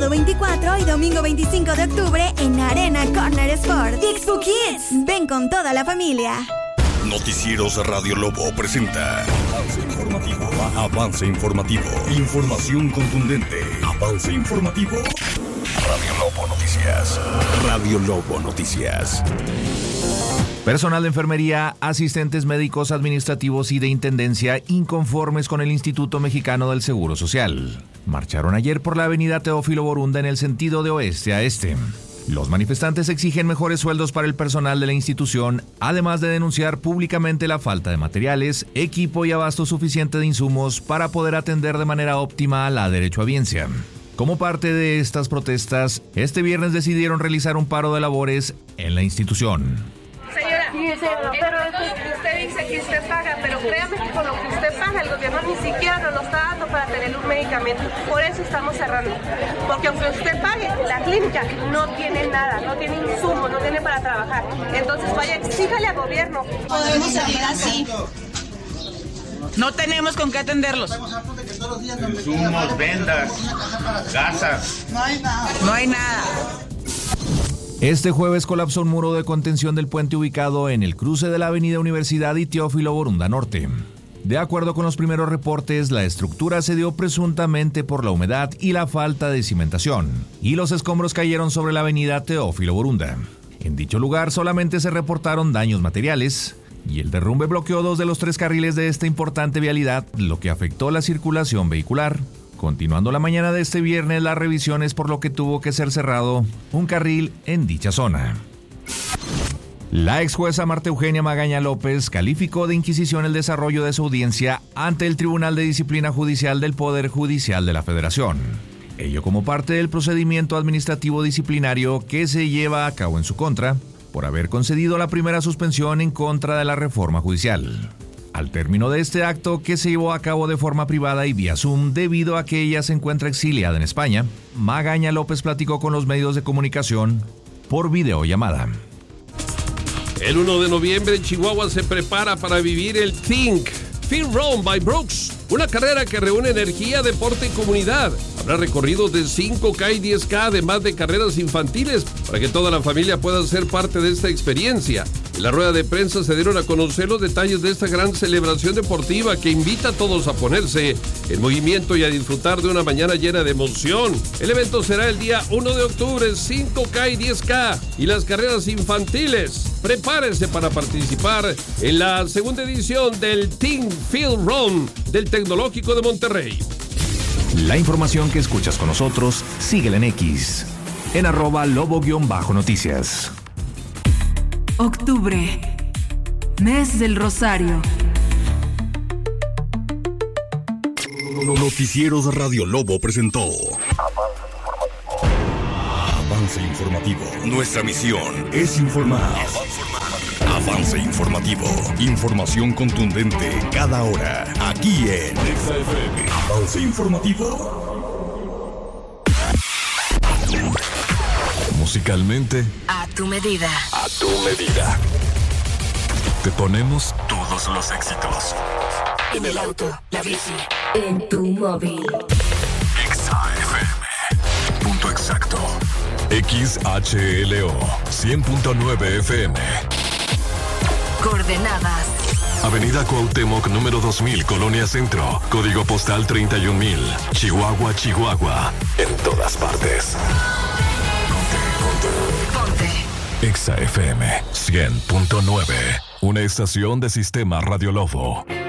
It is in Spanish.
sábado 24 y domingo 25 de octubre en Arena Corner Sport. Expo Kids. Ven con toda la familia. Noticieros Radio Lobo presenta Avance Informativo. Avance Informativo. Información contundente. Avance Informativo. Radio Lobo Noticias. Radio Lobo Noticias. Personal de enfermería, asistentes médicos, administrativos y de intendencia inconformes con el Instituto Mexicano del Seguro Social. Marcharon ayer por la avenida Teófilo Borunda en el sentido de oeste a este. Los manifestantes exigen mejores sueldos para el personal de la institución, además de denunciar públicamente la falta de materiales, equipo y abasto suficiente de insumos para poder atender de manera óptima la derechohabiencia. Como parte de estas protestas, este viernes decidieron realizar un paro de labores en la institución. Señora, pero usted dice que usted paga, pero créame que con lo que usted paga, el gobierno ni siquiera nos lo está dando para tener un medicamento. Por eso estamos cerrando. Porque aunque usted pague, la clínica no tiene nada, no tiene insumos, no tiene para trabajar. Entonces vaya, exíjale al gobierno. Podemos seguir así. No tenemos con qué atenderlos. Insumos, vendas, gasas. No hay nada. No hay nada. Este jueves colapsó un muro de contención del puente ubicado en el cruce de la Avenida Universidad y Teófilo Borunda Norte. De acuerdo con los primeros reportes, la estructura se dio presuntamente por la humedad y la falta de cimentación, y los escombros cayeron sobre la Avenida Teófilo Borunda. En dicho lugar solamente se reportaron daños materiales, y el derrumbe bloqueó 2 de los 3 carriles de esta importante vialidad, lo que afectó la circulación vehicular. Continuando la mañana de este viernes las revisiones, por lo que tuvo que ser cerrado un carril en dicha zona. La ex jueza Marta Eugenia Magaña López calificó de inquisición el desarrollo de su audiencia ante el Tribunal de Disciplina Judicial del Poder Judicial de la Federación. Ello como parte del procedimiento administrativo disciplinario que se lleva a cabo en su contra, por haber concedido la primera suspensión en contra de la reforma judicial. Al término de este acto, que se llevó a cabo de forma privada y vía Zoom debido a que ella se encuentra exiliada en España, Magaña López platicó con los medios de comunicación por videollamada. El 1 de noviembre en Chihuahua se prepara para vivir el Think Feel Run by Brooks, una carrera que reúne energía, deporte y comunidad. Habrá recorridos de 5K y 10K, además de carreras infantiles, para que toda la familia pueda ser parte de esta experiencia. En la rueda de prensa se dieron a conocer los detalles de esta gran celebración deportiva que invita a todos a ponerse en movimiento y a disfrutar de una mañana llena de emoción. El evento será el día 1 de octubre, 5K y 10K, y las carreras infantiles. Prepárense para participar en la segunda edición del Teen Field Run del Tecnológico de Monterrey. La información que escuchas con nosotros, síguela en X, en @lobo_noticias. Octubre, mes del Rosario. Noticieros Radio Lobo presentó Avance Informativo. Nuestra misión es informar. Avance Informativo. Información contundente cada hora. Aquí en XFM. Avance Informativo. Musicalmente, A tu medida. a tu medida. Te ponemos todos los éxitos. En el auto, la bici, en tu móvil. XFM. Punto exacto. XHLO 100.9 FM. Coordenadas. Avenida Cuauhtémoc, número 2000, Colonia Centro. Código postal 31000. Chihuahua, Chihuahua. En todas partes. Ponte. XFM 100.9. Una estación de Sistema Radio Lobo.